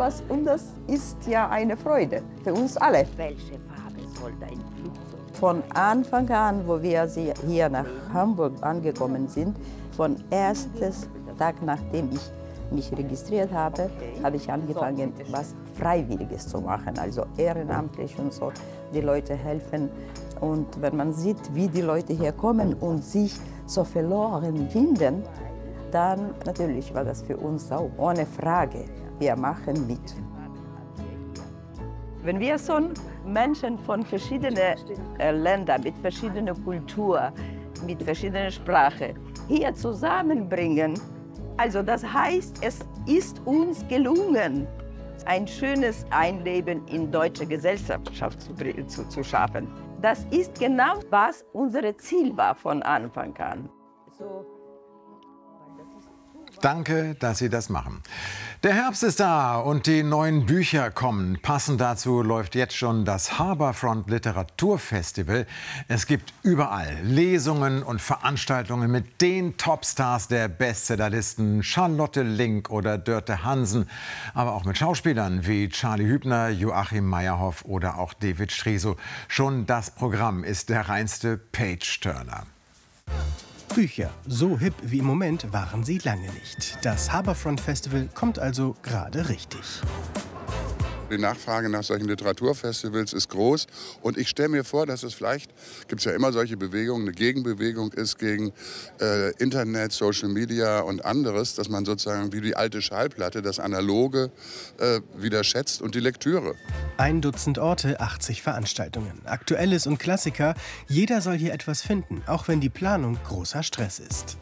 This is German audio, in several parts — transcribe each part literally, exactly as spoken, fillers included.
etwas und das ist ja eine Freude für uns alle. Welche Farbe soll dein Flugzeug? Von Anfang an, wo wir hier nach Hamburg angekommen sind, von erstem Tag, nachdem ich mich registriert habe, habe ich angefangen, was Freiwilliges zu machen, also ehrenamtlich und so, die Leute helfen. Und wenn man sieht, wie die Leute hier kommen und sich so verloren finden, dann natürlich war das für uns auch ohne Frage. Wir machen mit. Wenn wir so Menschen von verschiedenen Ländern, mit verschiedener Kultur, mit verschiedener Sprache hier zusammenbringen, also das heißt, es ist uns gelungen, ein schönes Einleben in deutsche Gesellschaft zu, zu, zu schaffen. Das ist genau, was unser Ziel war von Anfang an. So. Danke, dass Sie das machen. Der Herbst ist da und die neuen Bücher kommen. Passend dazu läuft jetzt schon das Harbourfront Literaturfestival. Es gibt überall Lesungen und Veranstaltungen mit den Topstars der Bestsellerlisten, Charlotte Link oder Dörte Hansen, aber auch mit Schauspielern wie Charlie Hübner, Joachim Meyerhoff oder auch David Striso. Schon das Programm ist der reinste Page-Turner. Bücher, so hip wie im Moment, waren sie lange nicht. Das Harbourfront Festival kommt also gerade richtig. Die Nachfrage nach solchen Literaturfestivals ist groß. Und ich stelle mir vor, dass es vielleicht, gibt es ja immer solche Bewegungen, eine Gegenbewegung ist gegen äh, Internet, Social Media und anderes, dass man sozusagen wie die alte Schallplatte das Analoge äh, wieder schätzt und die Lektüre. Ein Dutzend Orte, achtzig Veranstaltungen. Aktuelles und Klassiker. Jeder soll hier etwas finden, auch wenn die Planung großer Stress ist.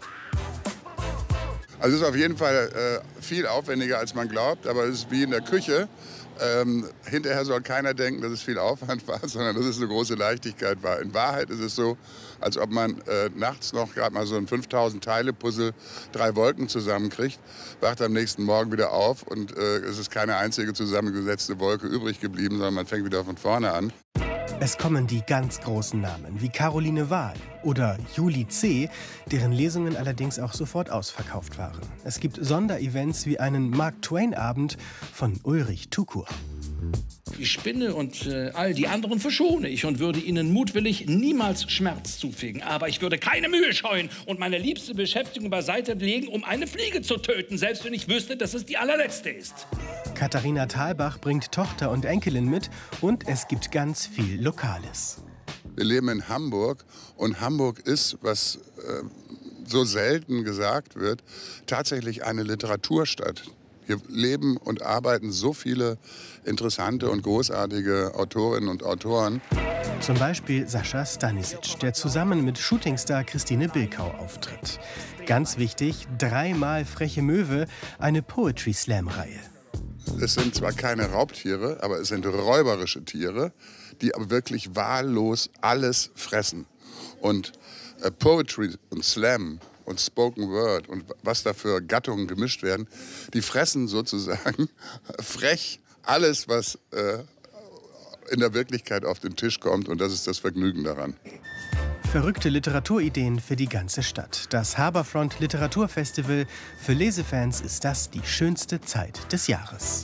Also es ist auf jeden Fall äh, viel aufwendiger, als man glaubt, aber es ist wie in der Küche. Ähm, hinterher soll keiner denken, dass es viel Aufwand war, sondern dass es eine große Leichtigkeit war. In Wahrheit ist es so, als ob man äh, nachts noch gerade mal so ein fünftausend-Teile-Puzzle, drei Wolken zusammenkriegt, wacht am nächsten Morgen wieder auf und äh, es ist keine einzige zusammengesetzte Wolke übrig geblieben, sondern man fängt wieder von vorne an. Es kommen die ganz großen Namen wie Caroline Wahl oder Julie C., deren Lesungen allerdings auch sofort ausverkauft waren. Es gibt Sonderevents wie einen Mark-Twain-Abend von Ulrich Tukur. Die Spinne und äh, all die anderen verschone ich und würde ihnen mutwillig niemals Schmerz zufügen. Aber ich würde keine Mühe scheuen und meine liebste Beschäftigung beiseite legen, um eine Fliege zu töten, selbst wenn ich wüsste, dass es die allerletzte ist. Katharina Thalbach bringt Tochter und Enkelin mit und es gibt ganz viel Lokales. Wir leben in Hamburg und Hamburg ist, was äh, so selten gesagt wird, tatsächlich eine Literaturstadt. Hier leben und arbeiten so viele interessante und großartige Autorinnen und Autoren. Zum Beispiel Sascha Stanisic, der zusammen mit Shootingstar Christine Bilkau auftritt. Ganz wichtig, dreimal Freche Möwe, eine Poetry-Slam-Reihe. Es sind zwar keine Raubtiere, aber es sind räuberische Tiere, die aber wirklich wahllos alles fressen. Und äh, Poetry und Slam und Spoken Word und was da für Gattungen gemischt werden, die fressen sozusagen frech alles, was äh, in der Wirklichkeit auf den Tisch kommt. Und das ist das Vergnügen daran. Verrückte Literaturideen für die ganze Stadt. Das Harbourfront Literaturfestival. Für Lesefans ist das die schönste Zeit des Jahres.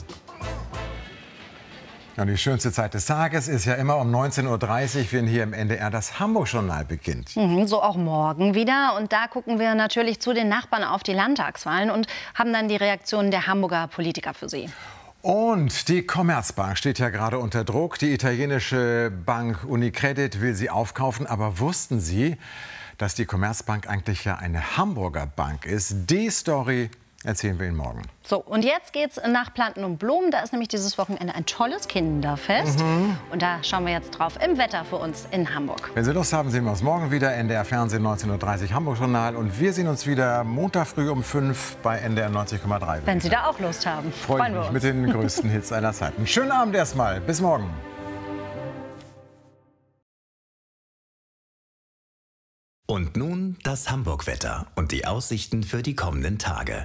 Ja, die schönste Zeit des Tages ist ja immer um neunzehn Uhr dreißig, wenn hier im N D R das Hamburg-Journal beginnt. Mhm, so auch morgen wieder. Und da gucken wir natürlich zu den Nachbarn auf die Landtagswahlen und haben dann die Reaktionen der Hamburger Politiker für Sie. Und die Commerzbank steht ja gerade unter Druck. Die italienische Bank Unicredit will sie aufkaufen. Aber wussten Sie, dass die Commerzbank eigentlich ja eine Hamburger Bank ist? Die Story erzählen wir Ihnen morgen. So, und jetzt geht's nach Planten und Blumen. Da ist nämlich dieses Wochenende ein tolles Kinderfest. Mhm. Und da schauen wir jetzt drauf im Wetter für uns in Hamburg. Wenn Sie Lust haben, sehen wir uns morgen wieder. N D R Fernsehen, neunzehn Uhr dreißig, Hamburg-Journal. Und wir sehen uns wieder Montag früh um fünf bei N D R neunzig Komma drei. Wenn Sie da auch Lust haben. Freue mich mit den größten Hits aller Zeiten. Schönen Abend erstmal. Bis morgen. Und nun das Hamburg-Wetter und die Aussichten für die kommenden Tage.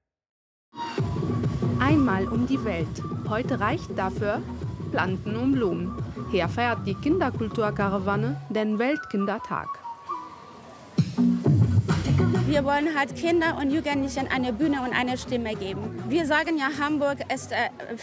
Einmal um die Welt. Heute reicht dafür Planten und Blumen. Hier feiert die Kinderkulturkarawane den Weltkindertag. Wir wollen halt Kinder und Jugendlichen eine Bühne und eine Stimme geben. Wir sagen ja, Hamburg ist äh,